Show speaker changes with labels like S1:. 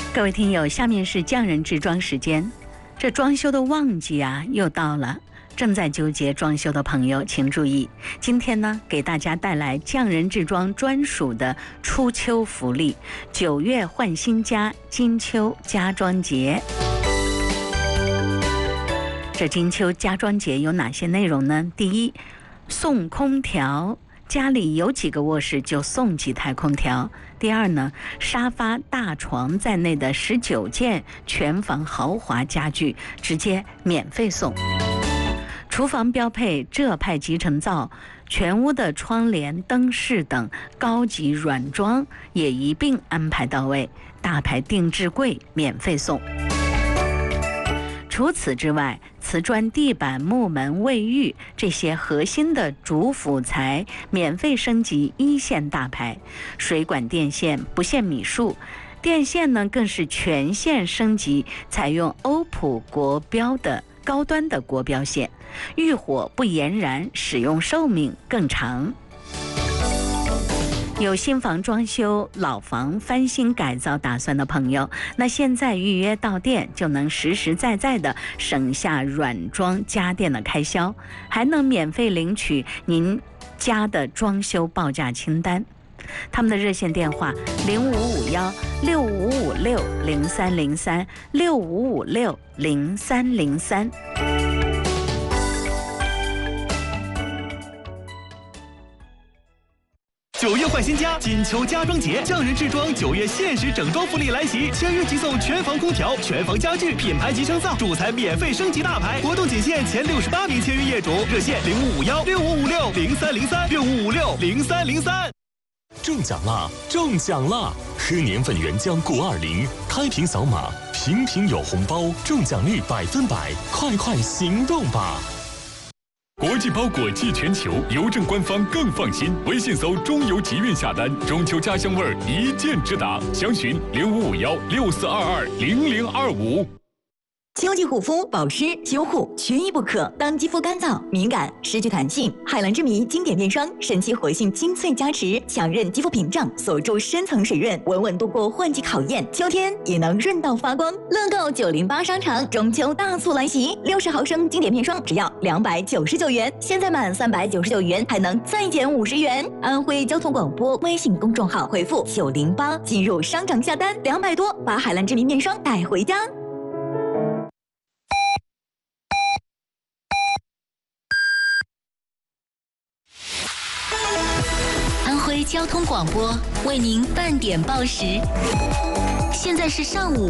S1: 各位听友，下面是匠人制装时间。这装修的旺季啊，又到了。正在纠结装修的朋友，请注意，今天呢，给大家带来匠人制装专属的初秋福利——9月换新家金秋家装节。这金秋家装节有哪些内容呢？第一，送空调。家里有几个卧室就送几台空调。第二呢，沙发、大床在内的19件全房豪华家具直接免费送。厨房标配浙派集成灶，全屋的窗帘、灯饰等高级软装也一并安排到位。大牌定制柜免费送。除此之外，瓷砖地板、木门、卫浴这些核心的主辅材免费升级一线大牌，水管电线不限米数，电线呢更是全线升级，采用欧普国标的高端的国标线，遇火不延燃，使用寿命更长。有新房装修、老房翻新改造打算的朋友，那现在预约到店就能实实在在的省下软装家电的开销，还能免费领取您家的装修报价清单。他们的热线电话055165560303 65560303。
S2: 9月换新家，金秋家装节，匠人制装9月限时整装福利来袭，签约即送全房空调、全房家具、品牌集成灶，主材免费升级大牌，活动仅限前68名签约业主，热线055165560303
S3: 中奖啦！中奖啦！喝年份原浆920，开瓶扫码，瓶瓶有红包，中奖率100%，快行动吧！
S4: 国际包裹寄全球，邮政官方更放心。微信搜“中邮集运”下单，中秋家乡味儿一键直达。详询055164220025。
S5: 秋季护肤、保湿、修护缺一不可。当肌肤干燥、敏感、失去弹性，海蓝之谜经典面霜神奇活性精粹加持，强韧肌肤屏障，锁住深层水润，稳稳度过换季考验。秋天也能润到发光。乐购908商场中秋大促来袭，60毫升经典面霜只要299元，现在满399元还能再减50元。安徽交通广播微信公众号回复908进入商场下单，200多把海蓝之谜面霜带回家。
S6: 安徽交通广播为您半点报时，现在是上午